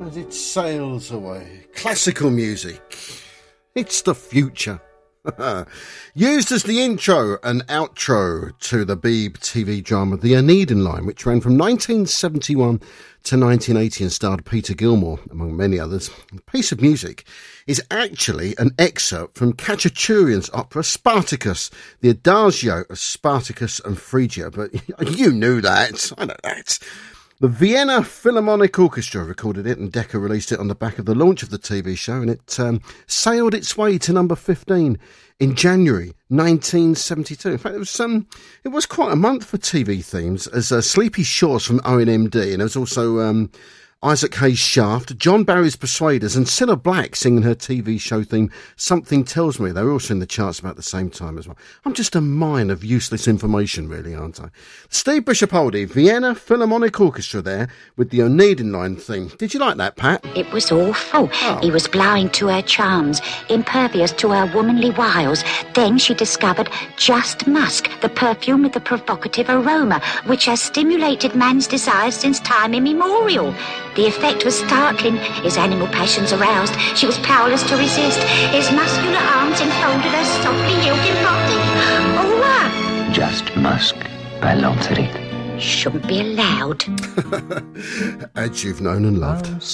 as it sails away. Classical music. It's the future. Used as the intro and outro to the Beeb TV drama The Oneida Line, which ran from 1971 to 1980 and starred Peter Gilmore, among many others. The piece of music is actually an excerpt from Khachaturian's opera Spartacus, the Adagio of Spartacus and Phrygia. But you knew that. I know that. The Vienna Philharmonic Orchestra recorded it, and Decca released it on the back of the launch of the TV show, and it sailed its way to number 15 in January 1972. In fact, it was quite a month for TV themes, as Sleepy Shores from ONMD, and there was also Isaac Hayes' Shaft, John Barry's Persuaders, and Cilla Black singing her TV show theme, Something Tells Me. They were also in the charts about the same time as well. I'm just a mine of useless information, really, aren't I? Steve Bishop Oldie, Vienna Philharmonic Orchestra there, with the Oneida Line theme. Did you like that, Pat? It was awful. Oh. He was blind to her charms, impervious to her womanly wiles. Then she discovered Just Musk, the perfume with the provocative aroma, which has stimulated man's desires since time immemorial. The effect was startling. His animal passions aroused. She was powerless to resist. His muscular arms enfolded her softly yielding body. Oh, Just Musk by Lanzarit. Shouldn't be allowed. As you've known and loved.